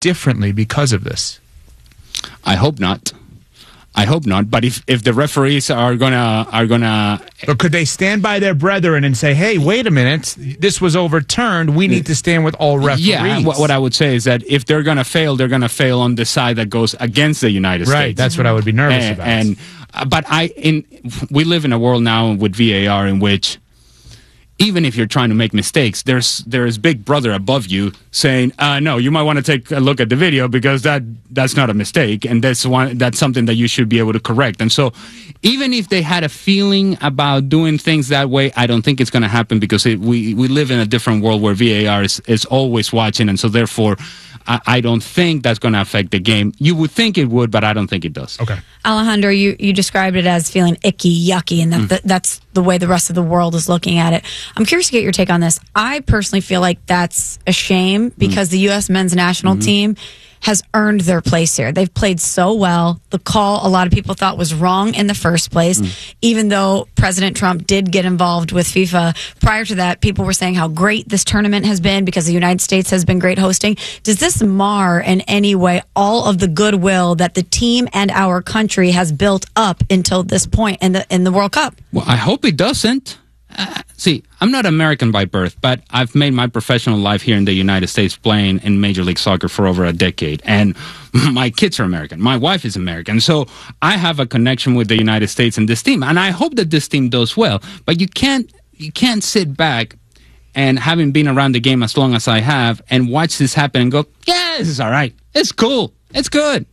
differently because of this? I hope not. I hope not. But if the referees are gonna, Or could they stand by their brethren and say, "Hey, wait a minute, this was overturned. We need to stand with all referees"? Yeah. What I would say is that if they're gonna fail, they're gonna fail on the side that goes against the United States. Right. That's what I would be nervous about. But we live in a world now with VAR in which, even if you're trying to make mistakes, there's Big Brother above you saying, "No, you might want to take a look at the video because that's not a mistake, and that's something that you should be able to correct." And so, even if they had a feeling about doing things that way, I don't think it's going to happen because we live in a different world where VAR is always watching, and so therefore, I don't think that's going to affect the game. You would think it would, but I don't think it does. Okay. Alejandro, you described it as feeling icky, yucky, and that's the way the rest of the world is looking at it. I'm curious to get your take on this. I personally feel like that's a shame because the U.S. men's national team has earned their place here. They've played so well. The call a lot of people thought was wrong in the first place, even though President Trump did get involved with FIFA. Prior to that, people were saying how great this tournament has been because the United States has been great hosting. Does this mar in any way all of the goodwill that the team and our country has built up until this point in the World Cup? Well, I hope it doesn't. See, I'm not American by birth, but I've made my professional life here in the United States playing in Major League Soccer for over a decade. And my kids are American. My wife is American. So I have a connection with the United States and this team. And I hope that this team does well. But you can't sit back and, having been around the game as long as I have, and watch this happen and go, yeah, this is all right. It's cool. It's good.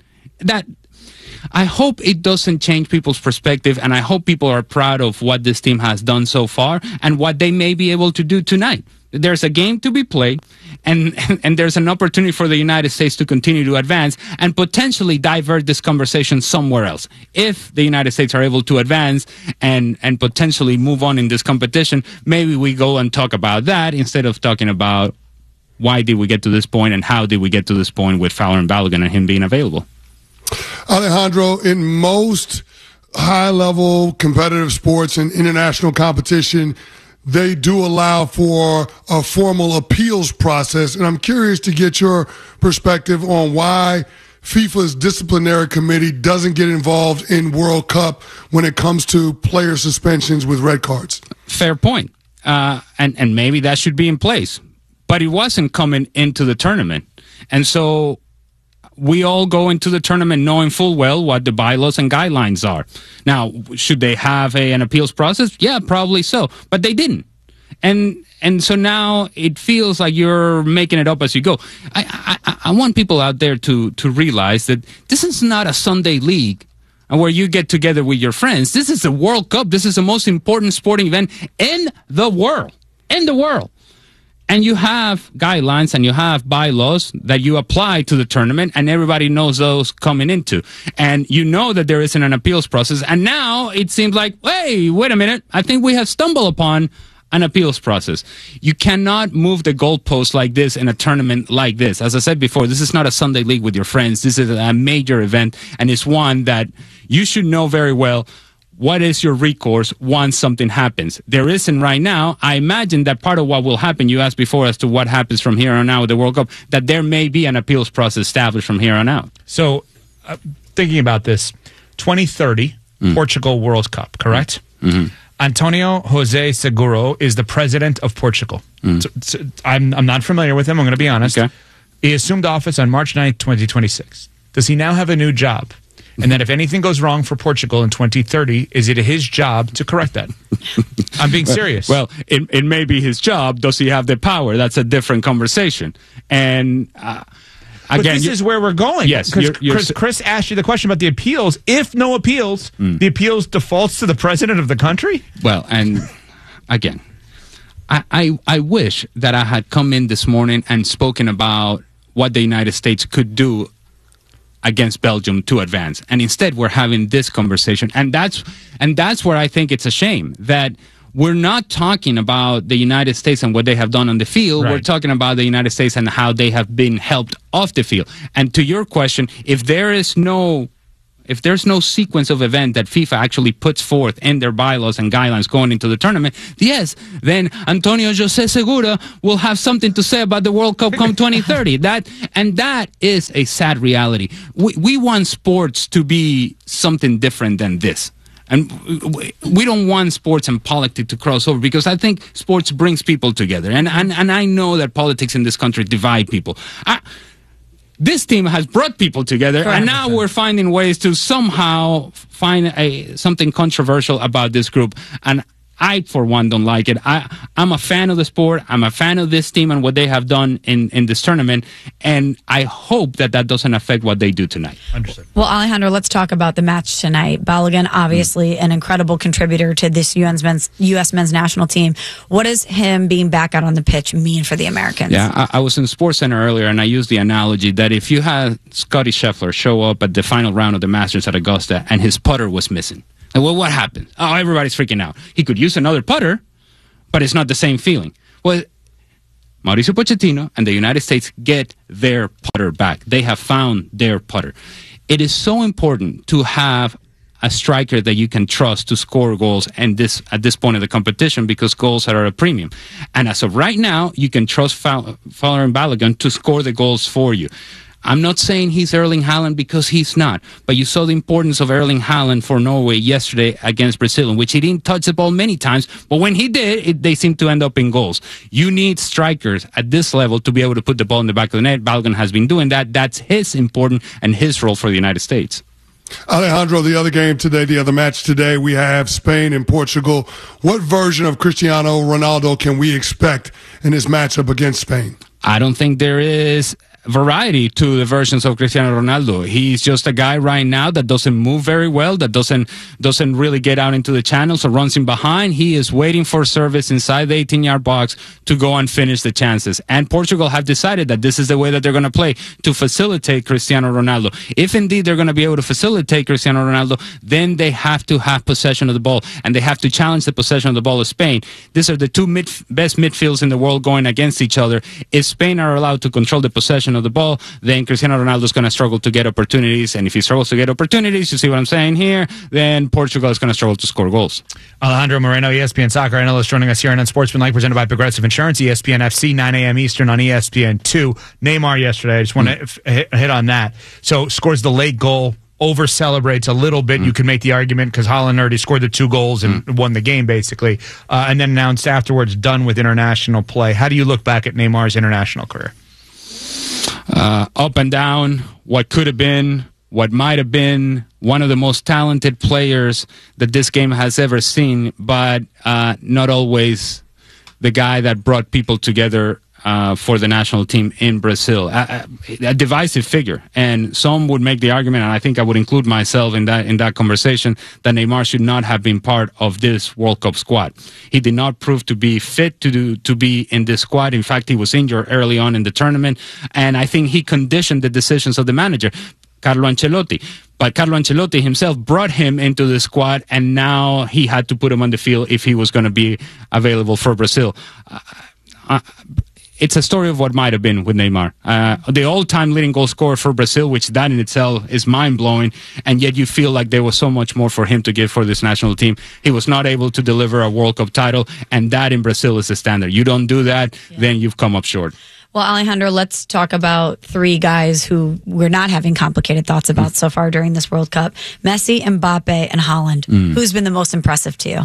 I hope it doesn't change people's perspective, and I hope people are proud of what this team has done so far and what they may be able to do tonight. There's a game to be played, and there's an opportunity for the United States to continue to advance and potentially divert this conversation somewhere else. If the United States are able to advance and potentially move on in this competition, maybe we go and talk about that instead of talking about why did we get to this point and how did we get to this point with Fowler and Balogun and him being available. Alejandro, in most high-level competitive sports and international competition, they do allow for a formal appeals process. And I'm curious to get your perspective on why FIFA's disciplinary committee doesn't get involved in World Cup when it comes to player suspensions with red cards. Fair point. And maybe that should be in place. But it wasn't coming into the tournament. And so we all go into the tournament knowing full well what the bylaws and guidelines are. Now, should they have an appeals process? Yeah, probably so. But they didn't. And so now it feels like you're making it up as you go. I want people out there to realize that this is not a Sunday league where you get together with your friends. This is the World Cup. This is the most important sporting event in the world. In the world. And you have guidelines and you have bylaws that you apply to the tournament, and everybody knows those coming into. And you know that there isn't an appeals process. And now it seems like, hey, wait a minute. I think we have stumbled upon an appeals process. You cannot move the goalposts like this in a tournament like this. As I said before, this is not a Sunday league with your friends. This is a major event, and it's one that you should know very well. What is your recourse once something happens? There isn't right now. I imagine that part of what will happen, you asked before as to what happens from here on out with the World Cup, that there may be an appeals process established from here on out. So, thinking about this, 2030, Portugal World Cup, correct? Mm-hmm. Antonio Jose Seguro is the president of Portugal. So I'm not familiar with him, I'm going to be honest. Okay. He assumed office on March 9th, 2026. Does he now have a new job? And that if anything goes wrong for Portugal in 2030, is it his job to correct that? I'm being serious. Well, it may be his job. Does he have the power? That's a different conversation. And but again, this is where we're going. Yes, because Chris asked you the question about the appeals. If no appeals, the appeals defaults to the president of the country? Well, and again, I wish that I had come in this morning and spoken about what the United States could do against Belgium to advance. And instead we're having this conversation. And that's where I think it's a shame that we're not talking about the United States and what they have done on the field. Right. We're talking about the United States and how they have been helped off the field. And to your question, if there is no if there's no sequence of event that FIFA actually puts forth in their bylaws and guidelines going into the tournament, yes, then Antonio José Segura will have something to say about the World Cup come 2030. That is a sad reality. We want sports to be something different than this. And we don't want sports and politics to cross over, because I think sports brings people together. And I know that politics in this country divide people. This team has brought people together, and now we're finding ways to somehow find something controversial about this group. And I, for one, don't like it. I'm a fan of the sport. I'm a fan of this team and what they have done in this tournament. And I hope that doesn't affect what they do tonight. Understood. Well, Alejandro, let's talk about the match tonight. Balogun, obviously an incredible contributor to this U.S. men's national team. What does him being back out on the pitch mean for the Americans? Yeah, I was in SportsCenter earlier, and I used the analogy that if you had Scottie Scheffler show up at the final round of the Masters at Augusta and his putter was missing, well, what happened? Oh, everybody's freaking out. He could use another putter, but it's not the same feeling. Well, Mauricio Pochettino and the United States get their putter back. They have found their putter. It is so important to have a striker that you can trust to score goals at this point of the competition, because goals are at a premium. And as of right now, you can trust Fowler and Balogun to score the goals for you. I'm not saying he's Erling Haaland, because he's not. But you saw the importance of Erling Haaland for Norway yesterday against Brazil, in which he didn't touch the ball many times. But when he did, they seemed to end up in goals. You need strikers at this level to be able to put the ball in the back of the net. Balogun has been doing that. That's his important and his role for the United States. Alejandro, the other match today, we have Spain and Portugal. What version of Cristiano Ronaldo can we expect in this matchup against Spain? I don't think there is variety to the versions of Cristiano Ronaldo. He's just a guy right now that doesn't move very well, that doesn't really get out into the channels or runs in behind. He is waiting for service inside the 18-yard box to go and finish the chances. And Portugal have decided that this is the way that they're going to play, to facilitate Cristiano Ronaldo. If indeed they're going to be able to facilitate Cristiano Ronaldo, then they have to have possession of the ball, and they have to challenge the possession of the ball of Spain. These are the two best midfields in the world going against each other. If Spain are allowed to control the possession of the ball, then Cristiano Ronaldo is going to struggle to get opportunities. And if he struggles to get opportunities, you see what I'm saying here, then Portugal is going to struggle to score goals. Alejandro Moreno, ESPN soccer analyst, joining us here on Unsportsmanlike, presented by Progressive Insurance, ESPN FC, 9 a.m. Eastern on ESPN2. Neymar yesterday, I just want to hit on that. So scores the late goal, over celebrates a little bit. You can make the argument because Haaland already scored the 2 goals and won the game, basically, and then announced afterwards done with international play. How do you look back at Neymar's international career? Up and down, what could have been, what might have been, one of the most talented players that this game has ever seen, but not always the guy that brought people together for the national team in Brazil. A divisive figure, and some would make the argument, and I think I would include myself in that conversation, that Neymar should not have been part of this World Cup squad. He did not prove to be fit to be in this squad. In fact, he was injured early on in the tournament, and I think he conditioned the decisions of the manager, Carlo Ancelotti. But Carlo Ancelotti himself brought him into the squad, and now he had to put him on the field if he was going to be available for Brazil. It's a story of what might have been with Neymar. The all-time leading goal scorer for Brazil, which that in itself is mind-blowing, and yet you feel like there was so much more for him to give for this national team. He was not able to deliver a World Cup title, and that in Brazil is the standard. You don't do that, then you've come up short. Well, Alejandro, let's talk about 3 guys who we're not having complicated thoughts about so far during this World Cup. Messi, Mbappe, and Haaland. Who's been the most impressive to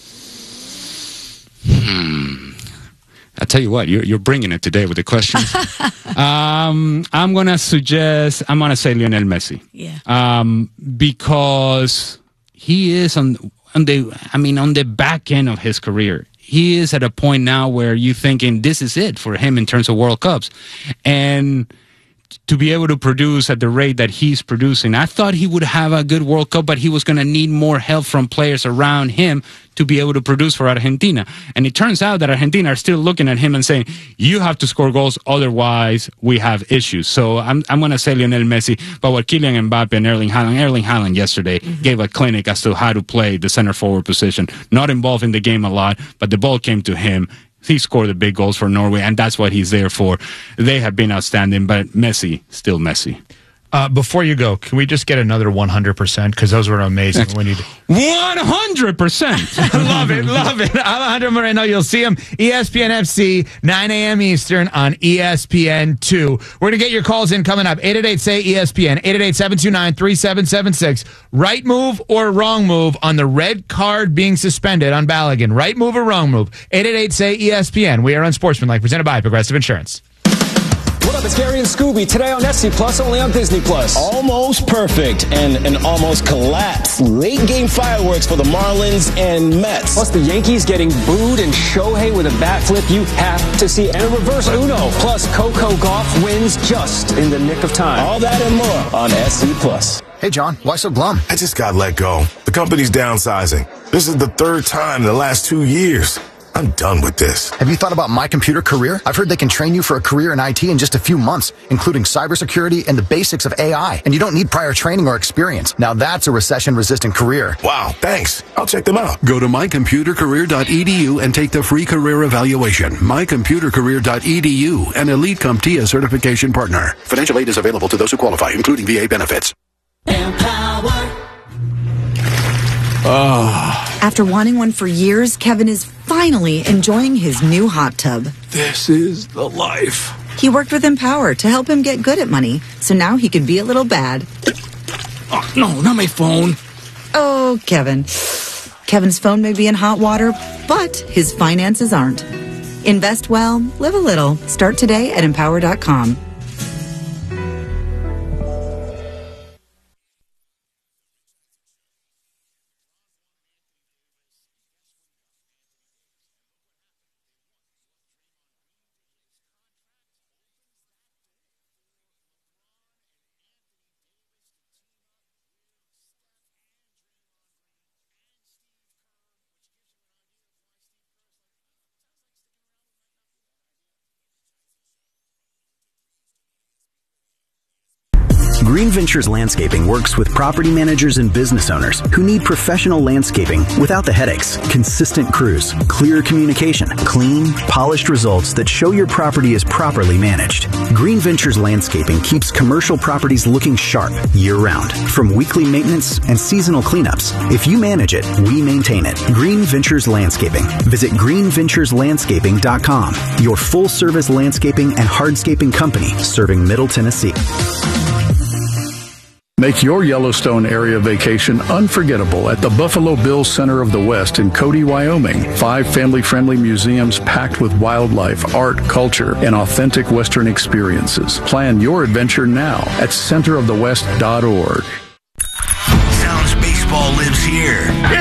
you? I'll tell you what, you're bringing it today with the questions. I'm going to say Lionel Messi. Yeah. Because he is on the back end of his career. He is at a point now where you're thinking this is it for him in terms of World Cups. And to be able to produce at the rate that he's producing, I thought he would have a good World Cup, but he was going to need more help from players around him to be able to produce for Argentina. And it turns out that Argentina are still looking at him and saying, you have to score goals, otherwise we have issues. So I'm going to say Lionel Messi, but what Kylian Mbappe and Erling Haaland yesterday gave a clinic as to how to play the center forward position. Not involved in the game a lot, but the ball came to him. He scored the big goals for Norway, and that's what he's there for. They have been outstanding, but Messi, still Messi. Before you go, can we just get another 100%? Because those were amazing. We need 100%. Love it. Alejandro Moreno, you'll see him ESPN FC, 9 a.m. Eastern on ESPN2. We're going to get your calls in coming up. 888-SAY-ESPN, 888-729-3776. Right move or wrong move on the red card being suspended on Balogun. Right move or wrong move? 888-SAY-ESPN. We are Unsportsmanlike, presented by Progressive Insurance. What up, it's Gary and Scooby. Today on SC Plus, only on Disney Plus. Almost perfect and an almost collapse. Late game fireworks for the Marlins and Mets. Plus the Yankees getting booed and Shohei with a bat flip you have to see. And a reverse Uno. Plus Coco Gauff wins just in the nick of time. All that and more on SC Plus. Hey, John, why so glum? I just got let go. The company's downsizing. This is the third time in the last 2 years. I'm done with this. Have you thought about My Computer Career? I've heard they can train you for a career in IT in just a few months, including cybersecurity and the basics of AI. And you don't need prior training or experience. Now that's a recession-resistant career. Wow, thanks. I'll check them out. Go to mycomputercareer.edu and take the free career evaluation. Mycomputercareer.edu, an Elite CompTIA certification partner. Financial aid is available to those who qualify, including VA benefits. After wanting one for years, Kevin is finally enjoying his new hot tub. This is the life. He worked with Empower to help him get good at money, so now he can be a little bad. Oh, no, not my phone. Oh, Kevin. Kevin's phone may be in hot water, but his finances aren't. Invest well, live a little. Start today at Empower.com. Green Ventures Landscaping works with property managers and business owners who need professional landscaping without the headaches. Consistent crews, clear communication, clean, polished results that show your property is properly managed. Green Ventures Landscaping keeps commercial properties looking sharp year-round, from weekly maintenance and seasonal cleanups. If you manage it, we maintain it. Green Ventures Landscaping. Visit greenventureslandscaping.com, your full-service landscaping and hardscaping company serving Middle Tennessee. Make your Yellowstone area vacation unforgettable at the Buffalo Bills Center of the West in Cody, Wyoming. 5 family-friendly museums packed with wildlife, art, culture, and authentic Western experiences. Plan your adventure now at centerofthewest.org. Sounds baseball lives here.